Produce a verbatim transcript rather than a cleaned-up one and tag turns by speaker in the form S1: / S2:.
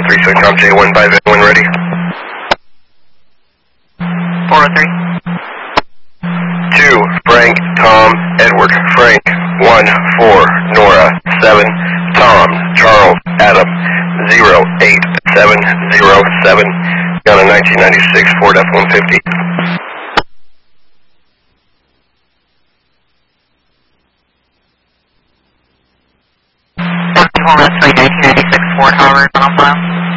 S1: three six Tom J one five when ready.
S2: four oh three.
S1: two, Frank, Tom, Edward, Frank, one, four, Nora, seven, Tom, Charles, Adam, zero, eight, seven, zero, seven, got a nineteen ninety-six Ford F one fifty.
S2: nineteen ninety-six Ford, however, on file.